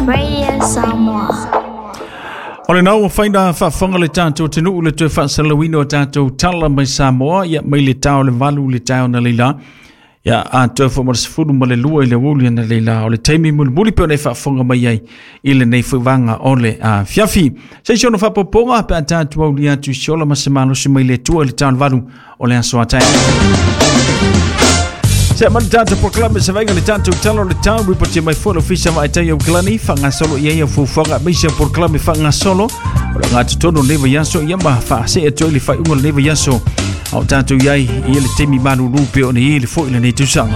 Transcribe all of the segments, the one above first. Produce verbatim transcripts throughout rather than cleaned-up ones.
Radio Samoa. Ole nau faina fa fonga le tanto tenu le te fa salawino tanto tala mai Samoa ya mai le tau le valu le tau na leila ya a te fo mo sfulu mo le lua le wuli na leila ole taimi mo muli pe ne fa fonga mai ai ile nei fu vanga ole a fiafi se shono fa poponga pe tanto o lia tu shola ma semano se mai le tu le tau valu ole aso atai Se man tanto proclame se venga le tanto talo le town report mai fono fisha mai tayo glani fanga solo ye ye fu fanga mai se proclame fanga solo ora ngati tono neva yaso yamba fa se e toli fa ungol neva yaso au tanto yai ile temi manu lupe on ile fo ile ne tusanga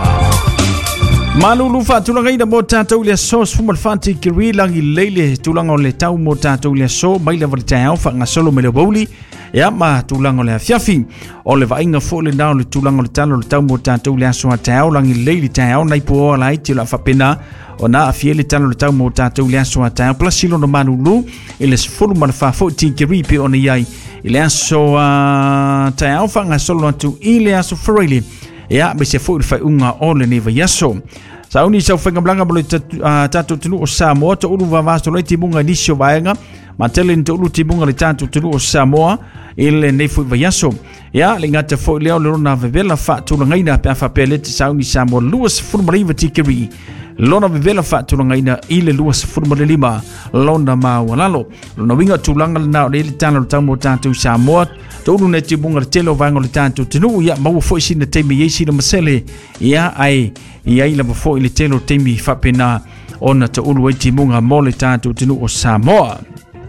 Malulu fa tulanga ida mo tanto le so fumal fanti kiri langi lele tulanga le tau mo tanto le so mai le valta fanga solo me le boli ya ma tulanga le fiafi o le vainga fo le down le tulanga le talo le tau mo tanto le so tau langi lele tau nai po la iti la fa pena ona afie le talo le tau mo tanto le so tau plasilo no manulu ile fo mal fa fo ti kiri pe on yai ile so tau fanga solo tu ile aso freely ya be se fo fa unga ole ne va yaso sa uni sa fenga blanga bolo tatu tunu o Samoa to ulu va vasto le timunga disio vaenga ma tele to ulu timunga le tatu tunu o Samoa ile ne fo va yaso ya le ngata fo le ole na vela fa tu ngaina pe fa pele sa uni Samoa luas furmari vatikiri lona vela fa tu ngaina ile luas furmari lima lona ma walalo lona winga tu langa na le tano tamo tatu Samoa Tolu ne tibunga telo vango le tanto tenu ya mau fo isi na temi yesi na masele ya ai ya ila fo ile telo temi fa pena ona to ulu tibunga mole tanto tenu o Samoa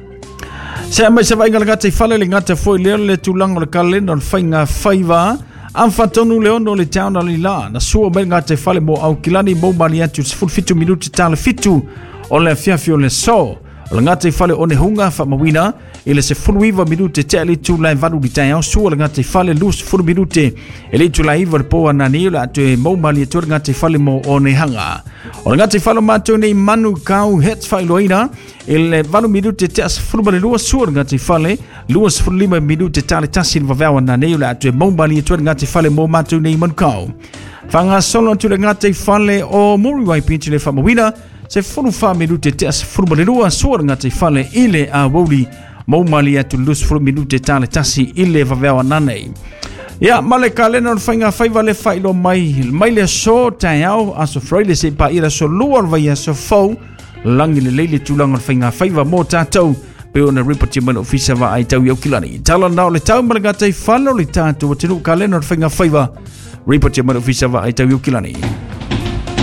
se mai se vai ngata fale le ngata fo ile le tulango le kalenda on fainga faiva am fatonu le ono le town ali la na suo mai ngata fale mo au kilani mo mani atu fitu minuti tale fitu on le fiafio le so o ngata fale one hunga fa mawina ile se fuluiva minute te ali tu lai vadu di tai su o ngata fale lus fulu minute ele tu lai ver po na ni la te mo mali tu ngata fale mo one hanga o ngata fale ma tu nei manu kau het fai loina ile vadu minute te as fulu mali lu su ngata fale lu fulu lima minute tale tasin va va na ni la te mo mali tu ngata fale mo ma tu nei manu kau fanga solo tu ngata fale o mori wai pinchi le fa mawina se fulu fa minute te as fulu mali lu su ngata fale ile a woli Mau mali atu lus fulu minute tale tasi ile vavewa nanei. Ya male kalena on fainga faiva le failo mai mai le so tayao aso freile se pa ira so luar vai aso fau langi le leile tulang on fainga faiva mo tatou pe ona report man ofisa va ai tau yokilani. Tala na le tau malagata i falo le tatou tinu kalena on fainga faiva report man ofisa va ai tau yokilani.